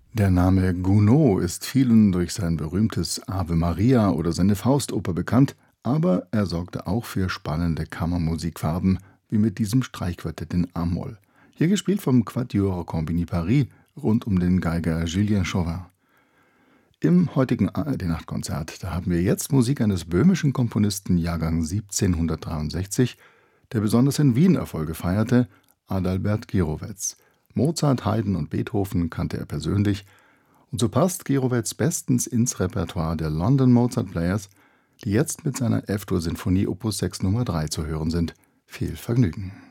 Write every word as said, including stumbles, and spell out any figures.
Der Name Gounod ist vielen durch sein berühmtes Ave Maria oder seine Faustoper bekannt, aber er sorgte auch für spannende Kammermusikfarben, wie mit diesem Streichquartett in a-Moll. Hier gespielt vom Quatuor Compagnie Paris rund um den Geiger Julien Chauvin. Im heutigen A R D-Nachtkonzert, da haben wir jetzt Musik eines böhmischen Komponisten Jahrgang siebzehnhundertdreiundsechzig, der besonders in Wien Erfolge feierte, Adalbert Gierowetz. Mozart, Haydn und Beethoven kannte er persönlich, und so passt Gierowetz bestens ins Repertoire der London Mozart Players, die jetzt mit seiner F-Dur-Sinfonie Opus sechs Nummer drei zu hören sind. Viel Vergnügen!